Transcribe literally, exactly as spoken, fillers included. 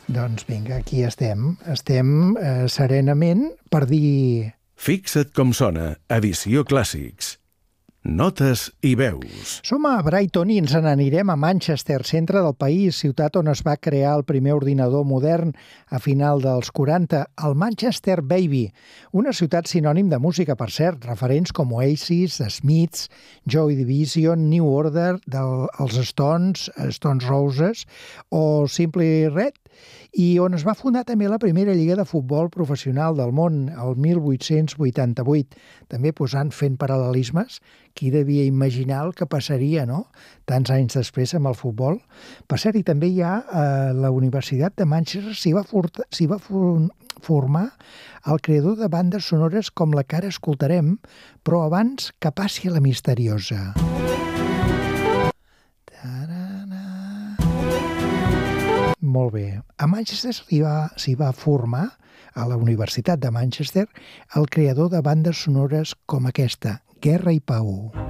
Doncs vinga, aquí estem. Estem eh, serenament per dir... Fixa't com sona, edició Clàssics. Notes i veus. Som a Brighton i ens n'anirem a Manchester, centre del país, ciutat on es va crear el primer ordinador modern a final dels quaranta, el Manchester Baby, una ciutat sinònim de música, per cert, referents com Oasis, The Smiths, Joy Division, New Order, del, els Stones, Stones Roses o Simply Red, i on es va fundar també la primera lliga de futbol professional del món, el mil vuit-cents vuitanta-vuit, també posant, fent paral·lelismes, qui devia imaginar el que passaria, no?, tants anys després amb el futbol. Per cert, i també hi ha eh, la Universitat de Manchester, s'hi va, s'hi va for formar el creador de bandes sonores com la que ara escoltarem, però abans que passi la misteriosa. Molt bé. A Manchester s'hi va, s'hi va formar, a la Universitat de Manchester, el creador de bandes sonores com aquesta, Guerra i Pau.